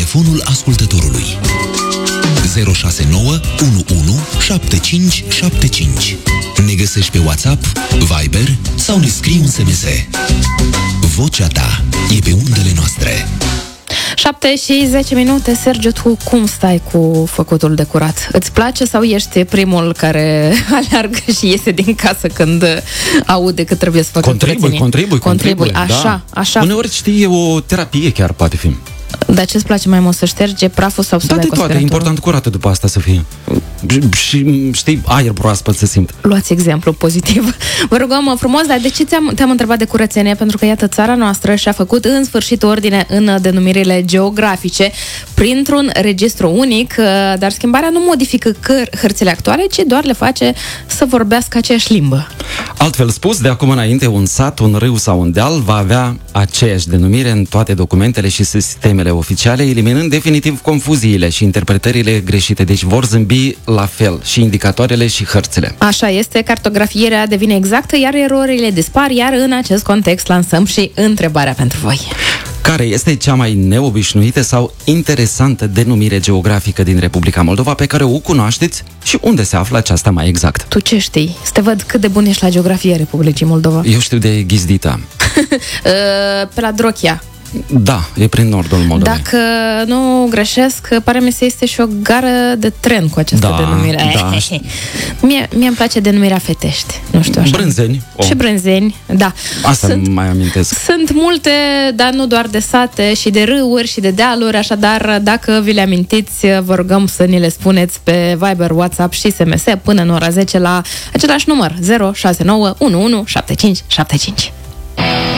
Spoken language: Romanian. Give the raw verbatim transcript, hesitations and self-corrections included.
telefonul ascultătorului. zero șase nouă unu unu șapte cinci șapte cinci. Ne găsești pe WhatsApp, Viber sau ne scrii un S M S. Vocea ta e pe undele noastre. șapte și zece minute. Sergiu, tu cum stai cu făcutul de curat? Îți place sau ești primul care aleargă și iese din casă când aude că trebuie să facă Contribui, curățenie? contribui, contribui. Așa, da. așa. Uneori, știi, e o terapie chiar poate fi. Dar ce-ți place mai mult, să șterge praful sau să Toate, dai cu toate, e important curată după asta să fie. Și, știi, aer proaspăt să simt. Luați exemplu pozitiv. Vă rugăm frumos, dar de ce te-am, te-am întrebat de curățenie? Pentru că, iată, țara noastră și-a făcut în sfârșit ordine în denumirile geografice printr-un registru unic, dar schimbarea nu modifică căr- hărțile actuale, ci doar le face să vorbească aceeași limbă. Altfel spus, de acum înainte, un sat, un râu sau un deal va avea aceeași denumire în toate documentele și sistemele oficiale, eliminând definitiv confuziile și interpretările greșite. Deci vor zâmbi la fel și indicatoarele și hărțile. Așa este, cartografierea devine exactă, iar erorile dispar, iar în acest context lansăm și întrebarea pentru voi. Care este cea mai neobișnuită sau interesantă denumire geografică din Republica Moldova pe care o cunoașteți și unde se află aceasta mai exact? Tu ce știi? Să te văd cât de bun ești la geografie Republicii Moldova. Eu știu de Ghizdita. Pe la Drochia. Da, e prin nordul Moldovei. Dacă nu greșesc, pare mi se este și o gară de tren cu această da, denumire. Da. Mie, mie îmi place denumirea Fetești, nu știu așa. Brânzeni. Oh. Și Brânzeni, da. Asta sunt, mai amintesc. Sunt multe, dar nu doar de sate și de râuri și de dealuri, așadar, dacă vi le amintiți, vă rugăm să ni le spuneți pe Viber, WhatsApp și S M S până în ora zece la același număr zero șase nouă unu unu șapte cinci șapte cinci.